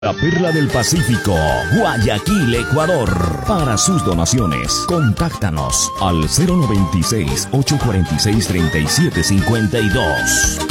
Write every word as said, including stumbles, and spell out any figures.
La Perla del Pacífico, Guayaquil, Ecuador. Para sus donaciones, contáctanos al cero noventa y seis, ocho cuarenta y seis, treinta y siete cincuenta y dos.